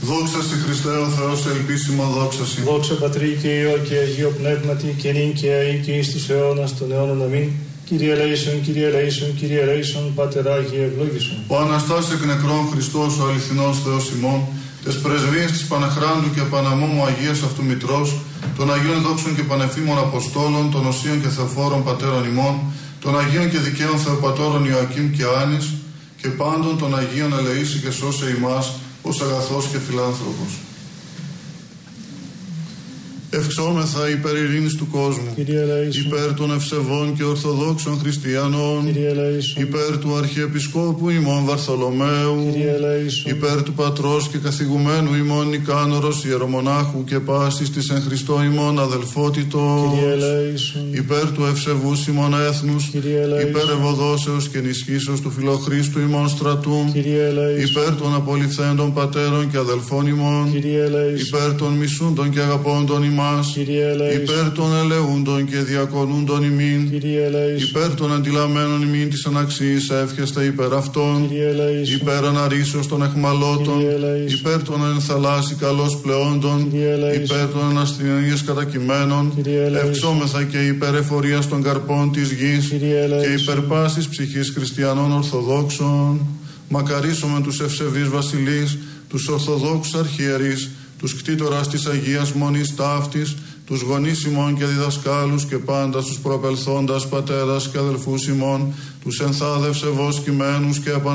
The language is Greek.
Δόξα σε Χριστέ ο Θεός ελπίσιμο δόξα σε. Δόξα Πατρί και Υιό και Αγίο Πνεύματι και νυν και αεί και εις τους αιώνας των αιώνων αμήν. Κύριε ελέησον, Κύριε ελέησον, Κύριε ελέησον, Πάτερ Άγιε ευλόγησον. Ο Αναστάς εκ νεκρών Χριστός ο αληθινός Θεός ημών, τες πρεσβείες της Παναχράντου και Παναμόμου Αγίας αυτού Μητρός, των Αγίων Δόξων και Πανεφήμων Αποστόλων, των Οσίων και Θεοφόρων Πατέρων ημών, των Αγίων και Δικαίων Θεοπατώρων Ιωακήμ και Άνης, και πάντων των Αγίων ελεήσει και σώσε ημάς ως αγαθός και φιλάνθρωπος. Ευξόμεθα υπέρ ειρήνης του κόσμου, υπέρ των ευσεβών και ορθοδόξων χριστιανών, υπέρ του Αρχιεπισκόπου ημών Βαρθολομαίου, υπέρ του Πατρός και καθηγουμένου ημών Νικάνορος Ιερομονάχου και πάσης της εν Χριστώ ημών αδελφότητος, υπέρ του ευσεβούς ημών έθνους, υπέρ ευωδόσεως και ενισχύσεως του Φιλοχρίστου ημών στρατού, υπέρ των απολυθέντων πατέρων και αδελφών ημών, υπέρ των μισούντων και αγαπώντων ημών, υπέρ των ελεούντων και διακονούντων ημίν, υπέρ των αντιλαμμένων ημίν της αναξίας εύχεστε υπέρ αυτών, υπέρ αναρρήσεως των εχμαλώτων, υπέρ των ενθαλάσσι καλώς πλεόντων, υπέρ των ανασθενείες κατακειμένων, ευξόμεθα και υπέρ εφορίας των καρπών της γης και υπέρ πάσης ψυχής χριστιανών ορθοδόξων. Μακαρίσουμε τους ευσεβείς βασιλείς, τους ορθοδόξους αρχιερείς, τους κτήτορας της Αγίας Μονής Ταύτης, τους γονείς ημών και διδασκάλους και πάντα τους προπελθόντας πατέρας και αδελφούς ημών, τους ενθάδευσε βοσκημένους και